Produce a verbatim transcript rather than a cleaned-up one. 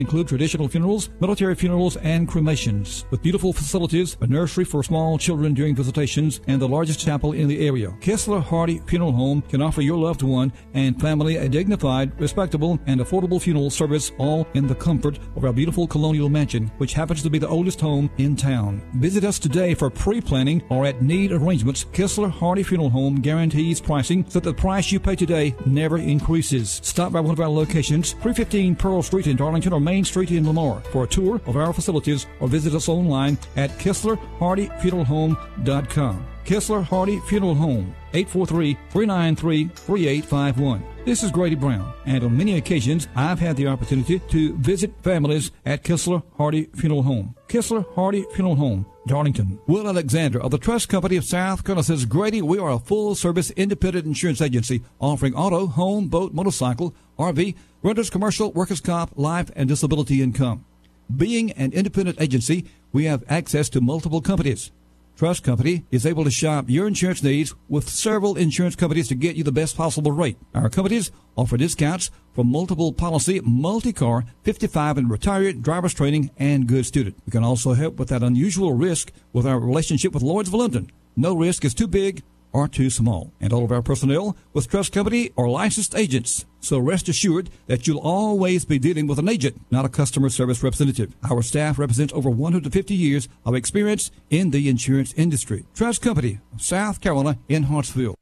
Include traditional funerals, military funerals, and cremations. With beautiful facilities, a nursery for small children during visitations, and the largest chapel in the area, Kessler Hardy Funeral Home can offer your loved one and family a dignified, respectable, and affordable funeral service, all in the comfort of our beautiful colonial mansion, which happens to be the oldest home in town. Visit us today for pre-planning or at need arrangements. Kessler Hardy Funeral Home guarantees pricing so that the price you pay today never increases. Stop by one of our locations, three fifteen Pearl Street in Darlington or Main Street in Lamar, for a tour of our facilities, or visit us online at Kessler Hardy Funeral Home dot com. Kessler Hardy Funeral Home, eight four three, three nine three, three eight five one. This is Grady Brown, and on many occasions, I've had the opportunity to visit families at Kessler Hardy Funeral Home. Kessler Hardy Funeral Home, Darlington. Will Alexander of the Trust Company of South Carolina says, Grady, we are a full-service independent insurance agency offering auto, home, boat, motorcycle, R V, renters, commercial, workers' comp, life, and disability income. Being an independent agency, we have access to multiple companies. Trust Company is able to shop your insurance needs with several insurance companies to get you the best possible rate. Our companies offer discounts for multiple policy, multi-car, fifty-five and retired, driver's training, and good student. We can also help with that unusual risk with our relationship with Lloyd's of London. No risk is too big or too small. And all of our personnel with Trust Company are licensed agents. So rest assured that you'll always be dealing with an agent, not a customer service representative. Our staff represents over one hundred fifty years of experience in the insurance industry. Trust Company, South Carolina in Hartsville.